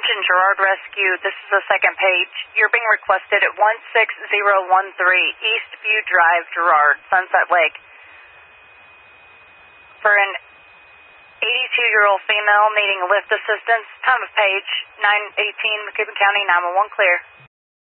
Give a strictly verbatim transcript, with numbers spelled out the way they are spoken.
Attention Girard Rescue, this is the second page. You're being requested at one six zero one three East View Drive, Girard, Sunset Lake. For an eighty-two-year-old female needing lift assistance, time of page nine eighteen, McCubbin County, nine one one clear.